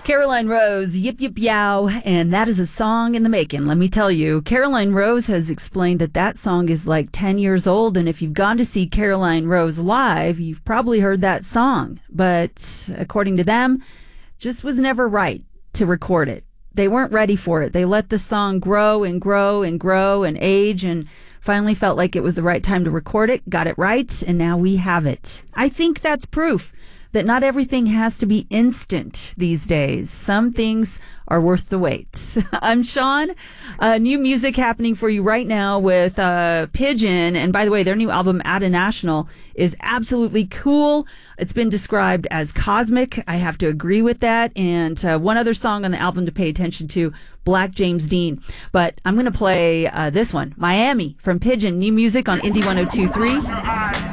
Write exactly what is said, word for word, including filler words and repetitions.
Caroline Rose, Yip Yip Yow, and that is a song in the making, let me tell you. Caroline Rose has explained that that song is like ten years old, and if you've gone to see Caroline Rose live, you've probably heard that song. But according to them, just was never right to record it. They weren't ready for it. They let the song grow and grow and grow and age, and finally felt like it was the right time to record it, got it right, and now we have it. I think that's proof that not everything has to be instant these days. Some things are worth the wait. I'm Sean. Uh, new music happening for you right now with uh, Pigeon. And by the way, their new album, At a National, is absolutely cool. It's been described as cosmic. I have to agree with that. And uh, one other song on the album to pay attention to, Black James Dean. But I'm going to play uh, this one, Miami, from Pigeon. New music on Indie one oh two point three.